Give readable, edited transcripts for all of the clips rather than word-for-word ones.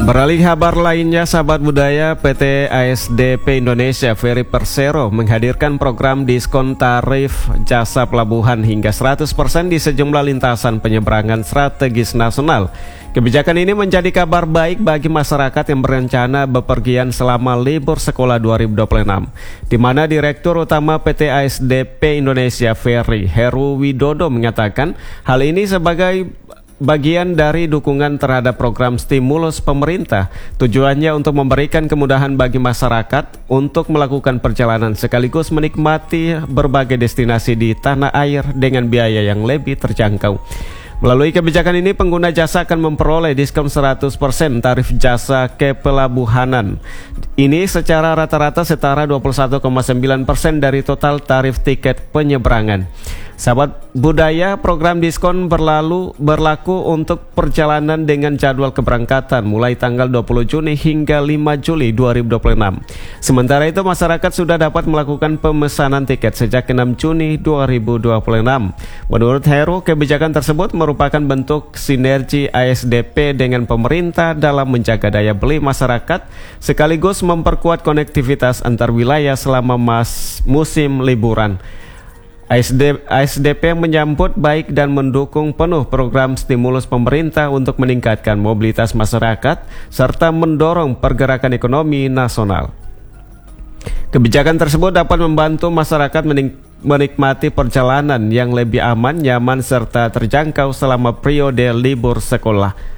Beralih kabar lainnya, sahabat budaya, PT ASDP Indonesia Ferry Persero menghadirkan program diskon tarif jasa pelabuhan hingga 100% di sejumlah lintasan penyeberangan strategis nasional. Kebijakan ini menjadi kabar baik bagi masyarakat yang berencana bepergian selama libur sekolah 2026, di mana Direktur Utama PT ASDP Indonesia Ferry, Heru Widodo, mengatakan hal ini sebagai bagian dari dukungan terhadap program stimulus pemerintah. Tujuannya untuk memberikan kemudahan bagi masyarakat untuk melakukan perjalanan sekaligus menikmati berbagai destinasi di tanah air dengan biaya yang lebih terjangkau. Melalui kebijakan ini, pengguna jasa akan memperoleh diskon 100% tarif jasa kepelabuhanan. Ini secara rata-rata setara 21,9% dari total tarif tiket penyeberangan. Sahabat budaya, program diskon berlaku untuk perjalanan dengan jadwal keberangkatan mulai tanggal 20 Juni hingga 5 Juli 2026. Sementara itu, masyarakat sudah dapat melakukan pemesanan tiket sejak 6 Juni 2026. Menurut Heru, kebijakan tersebut merupakan bentuk sinergi ASDP dengan pemerintah dalam menjaga daya beli masyarakat sekaligus memperkuat konektivitas antar wilayah selama musim liburan. ASDP menyambut baik dan mendukung penuh program stimulus pemerintah untuk meningkatkan mobilitas masyarakat serta mendorong pergerakan ekonomi nasional. Kebijakan tersebut dapat membantu masyarakat menikmati perjalanan yang lebih aman, nyaman, serta terjangkau selama periode libur sekolah.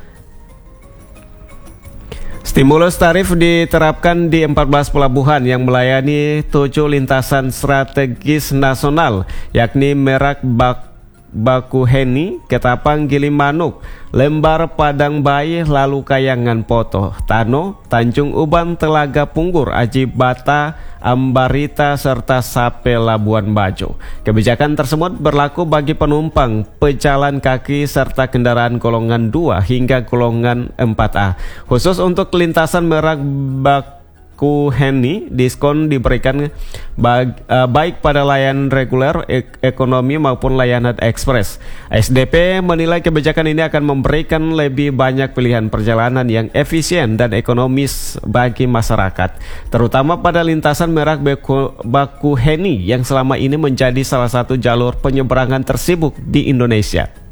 Stimulus tarif diterapkan di 14 pelabuhan yang melayani 7 lintasan strategis nasional, yakni Merak Bakuheni, Ketapang Gilimanuk, Lembar Padang Bayi, lalu Kayangan Poto, Tano, Tanjung Uban, Telaga Punggur, Aji Bata, Ambarita, serta Sape Labuan Bajo. Kebijakan tersebut berlaku bagi penumpang, pejalan kaki, serta kendaraan golongan 2 hingga golongan 4A. Khusus untuk lintasan Merak Bakuheni, diskon diberikan baik pada layanan reguler, ekonomi maupun layanan ekspres. ASDP menilai kebijakan ini akan memberikan lebih banyak pilihan perjalanan yang efisien dan ekonomis bagi masyarakat, terutama pada lintasan Merak Bakuheni yang selama ini menjadi salah satu jalur penyeberangan tersibuk di Indonesia.